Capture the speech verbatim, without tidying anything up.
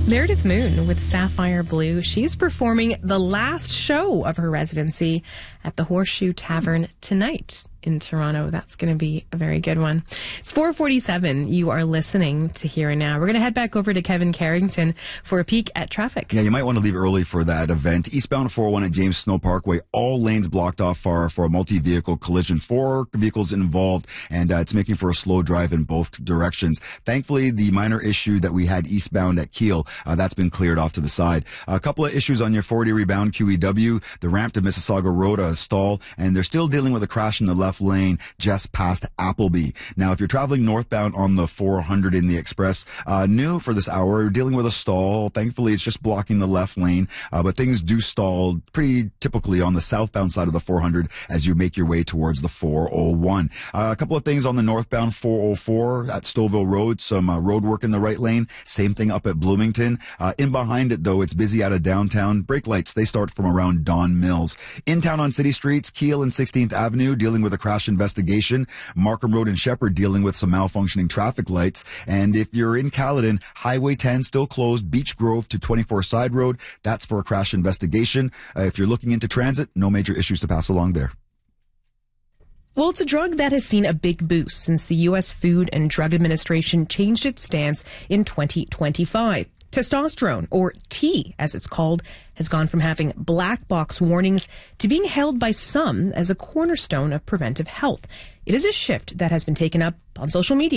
Meredith Moon with Sapphire Blue. She's performing the last show of her residency at the Horseshoe Tavern tonight in Toronto. That's going to be a very good one. It's four forty-seven. You are listening to Here and Now. We're going to head back over to Kevin Carrington for a peek at traffic. Yeah, you might want to leave early for that event. Eastbound four oh one at James Snow Parkway, all lanes blocked off far for a multi-vehicle collision. Four vehicles involved, and uh, it's making for a slow drive in both directions. Thankfully, the minor issue that we had eastbound at Keele, uh, that's been cleared off to the side. A couple of issues on your forty rebound Q E W. The ramp to Mississauga Road, a stall, and they're still dealing with a crash in the left lane just past Appleby. Now, if you're traveling northbound on the four hundred in the express, uh, new for this hour, you're dealing with a stall. Thankfully, it's just blocking the left lane, uh, but things do stall pretty typically on the southbound side of the four hundred as you make your way towards the four oh one. Uh, a couple of things on the northbound four oh four at Stouffville Road, some uh, road work in the right lane. Same thing up at Bloomington. Uh, in behind it, though, it's busy out of downtown. Brake lights, they start from around Don Mills. In town on city streets, Keele and sixteenth Avenue dealing with a crash investigation. Markham Road and Shepherd dealing with some malfunctioning traffic lights. And if you're in Caledon, Highway ten still closed. Beach Grove to twenty-four Side Road, that's for a crash investigation. Uh, if you're looking into transit, no major issues to pass along there. Well, it's a drug that has seen a big boost since the U S Food and Drug Administration changed its stance in twenty twenty-five. Testosterone, or T as it's called, has gone from having black box warnings to being held by some as a cornerstone of preventive health. It is a shift that has been taken up on social media.